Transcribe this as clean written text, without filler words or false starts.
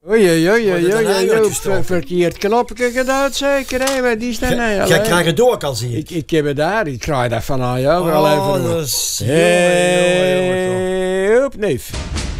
Oei, verkeerd knopje gedaan zeker, hè? Maar die staan niet. Jij krijgt het door, kan zien. Ik heb het daar, ik krijg dat van jou wel even. Dat is... Op neef.